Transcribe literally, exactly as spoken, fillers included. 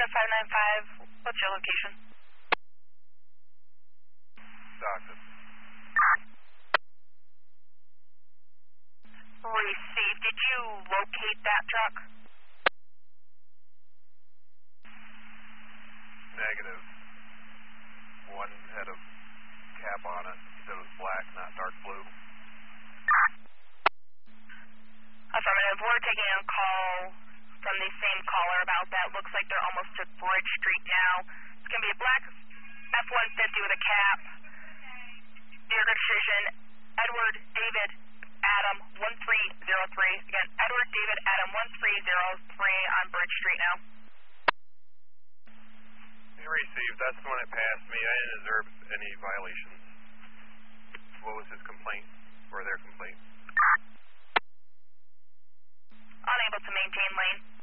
five nine five, what's your location? Stockton. Received. Did you locate that truck? Negative. One had a cap on it. He said it was black, not dark blue. Affirmative. We're taking a call from the same caller about that. Looks like they're almost to Bridge Street now. It's going to be a black F one fifty with a cap. Your decision, Edward David Adam one three zero three. Again, Edward David Adam one three zero three on Bridge Street now. Received. That's the one that passed me. I didn't observe any violations. What was his complaint or their complaint? Unable to maintain lane.